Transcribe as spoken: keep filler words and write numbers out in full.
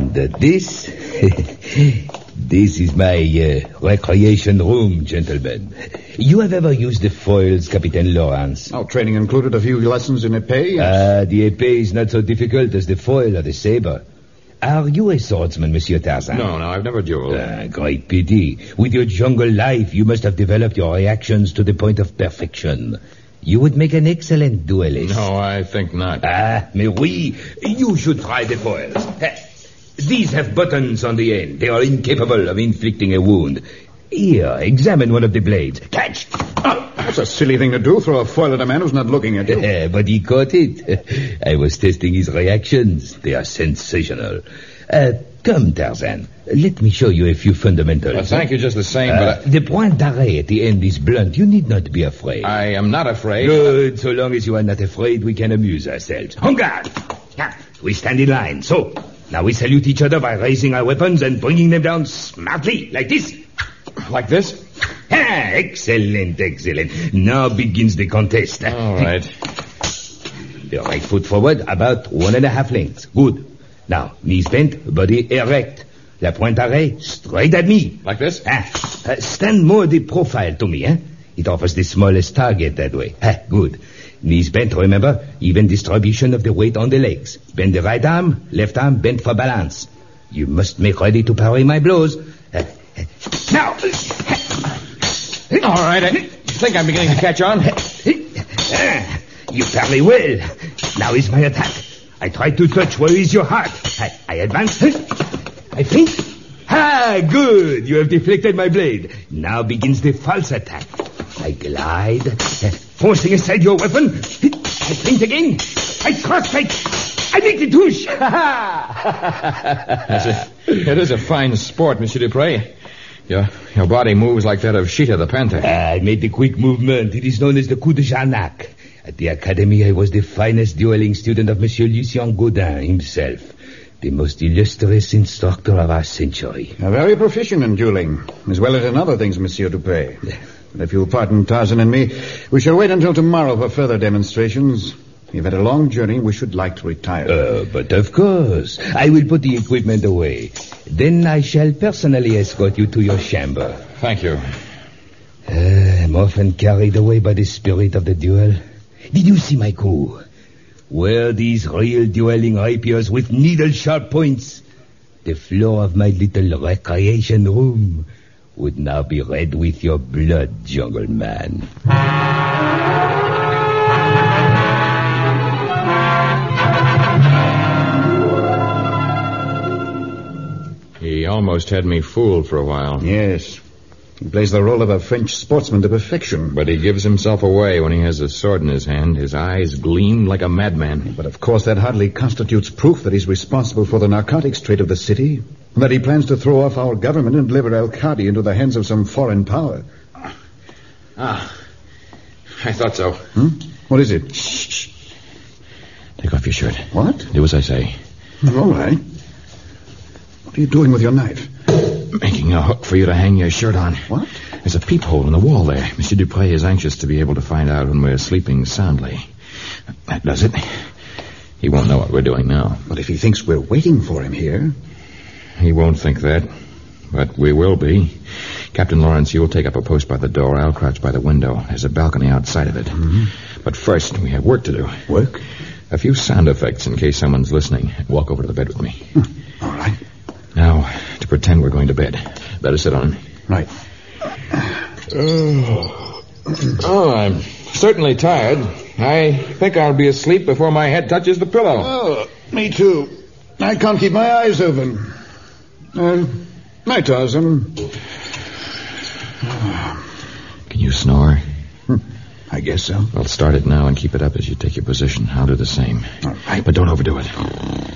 And uh, this... this is my uh, recreation room, gentlemen. You have ever used the foils, Captain Lawrence? Oh, training included a few lessons in épée? Ah, uh, the épée is not so difficult as the foil or the saber. Are you a swordsman, Monsieur Tarzan? No, no, I've never dueled. Ah, great pity. With your jungle life, you must have developed your reactions to the point of perfection. You would make an excellent duelist. No, I think not. Ah, mais oui. You should try the foils. These have buttons on the end. They are incapable of inflicting a wound. Here, examine one of the blades. Catch! Oh, that's a silly thing to do. Throw a foil at a man who's not looking at you. But he caught it. I was testing his reactions. They are sensational. Uh, come, Tarzan. Let me show you a few fundamentals. Well, thank you just the same, uh, but... I... The point d'arrêt at the end is blunt. You need not be afraid. I am not afraid. Good. So long as you are not afraid, we can amuse ourselves. En garde! We stand in line. So, now we salute each other by raising our weapons and bringing them down smartly, like this. Like this? Ah, excellent, excellent. Now begins the contest. All right. The right foot forward, about one and a half lengths. Good. Now, knees bent, body erect. La pointe d'arrêt, straight at me. Like this? Ah, uh, stand more the profile to me, eh? It offers the smallest target that way. Ah, good. Knees bent, remember? Even distribution of the weight on the legs. Bend the right arm, left arm bent for balance. You must make ready to parry my blows. Uh, now! All right, I think I'm beginning to catch on. You parry well. Now is my attack. I try to touch where is your heart. I, I advance. I feint. Ah, good. You have deflected my blade. Now begins the false attack. I glide, uh, forcing aside your weapon. I feint again. I thrust. I, I make the touche. It is a fine sport, Monsieur Dupré. Your, your body moves like that of Sheeta the panther. Ah, I made the quick movement. It is known as the coup de Jarnac. At the academy, I was the finest dueling student of Monsieur Lucien Gaudin himself. The most illustrious instructor of our century. A very proficient in dueling, as well as in other things, Monsieur Dupré. But if you'll pardon Tarzan and me, we shall wait until tomorrow for further demonstrations. You've had a long journey. We should like to retire. Uh, but of course. I will put the equipment away. Then I shall personally escort you to your chamber. Thank you. Uh, I'm often carried away by the spirit of the duel. Did you see my coup? Were these real dueling rapiers with needle-sharp points? The floor of my little recreation room would now be red with your blood, jungle man. He almost had me fooled for a while. Yes. He plays the role of a French sportsman to perfection. But he gives himself away when he has a sword in his hand. His eyes gleam like a madman. But of course that hardly constitutes proof that he's responsible for the narcotics trade of the city, and that he plans to throw off our government and deliver Al-Qadi into the hands of some foreign power. Ah, I thought so. Hmm? What is it? Shh, shh. Take off your shirt. What? Do as I say. All right. What are you doing with your knife? Making a hook for you to hang your shirt on. What? There's a peephole in the wall there. Monsieur Dupré is anxious to be able to find out when we're sleeping soundly. That does it. He won't know what we're doing now. But if he thinks we're waiting for him here... He won't think that. But we will be. Captain Lawrence, you will take up a post by the door. I'll crouch by the window. There's a balcony outside of it. Mm-hmm. But first, we have work to do. Work? A few sound effects in case someone's listening. Walk over to the bed with me. Hmm. All right. Now, to pretend we're going to bed. Let us sit on. Right. Oh, oh, I'm certainly tired. I think I'll be asleep before my head touches the pillow. Oh, me too. I can't keep my eyes open. Uh, night, Tarzan. Can you snore? Hmm. I guess so. Well, start it now and keep it up as you take your position. I'll do the same. All right. But don't overdo it.